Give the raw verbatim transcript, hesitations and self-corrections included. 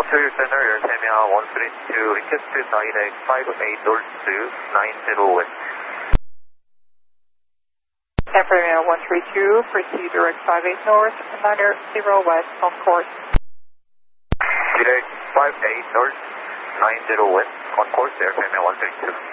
Ontario Center, 열세명 one three two, request direct five eight north nine zero west. San Fernando one three two, proceed direct five eight north, nine zero west on course. Direct five eight north nine zero west on course, Air Fernando one three two.